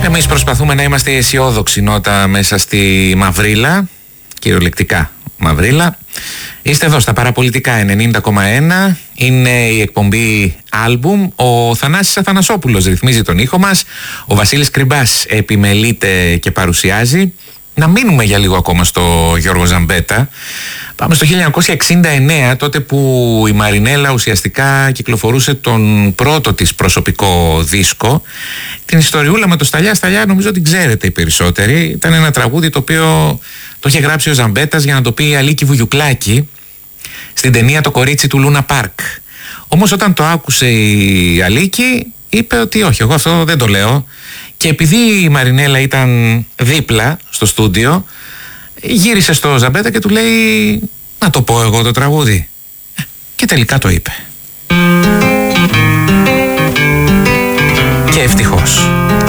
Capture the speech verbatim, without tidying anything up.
Εμείς προσπαθούμε να είμαστε αισιόδοξοι νότα μέσα στη μαυρίλα, κυριολεκτικά μαυρίλα. Είστε εδώ στα Παραπολιτικά ενενήντα κόμμα ένα, είναι η εκπομπή Άλμπουμ. Ο Θανάσης Αθανασόπουλος ρυθμίζει τον ήχο μας, ο Βασίλης Κρυμπάς επιμελείται και παρουσιάζει. Να μείνουμε για λίγο ακόμα στο Γιώργο Ζαμπέτα. Πάμε στο χίλια εννιακόσια εξήντα εννέα, τότε που η Μαρινέλα ουσιαστικά κυκλοφορούσε τον πρώτο της προσωπικό δίσκο. Την ιστοριούλα με το Σταλιά Σταλιά νομίζω την ξέρετε οι περισσότεροι. Ήταν ένα τραγούδι το οποίο το είχε γράψει ο Ζαμπέτας για να το πει η Αλίκη Βουγιουκλάκη στην ταινία «Το κορίτσι του Λούνα Πάρκ». Όμως όταν το άκουσε η Αλίκη είπε ότι όχι, εγώ αυτό δεν το λέω. Και επειδή η Μαρινέλα ήταν δίπλα στο στούντιο, γύρισε στο Ζαμπέτα και του λέει να το πω εγώ το τραγούδι. Και τελικά το είπε. Και ευτυχώς.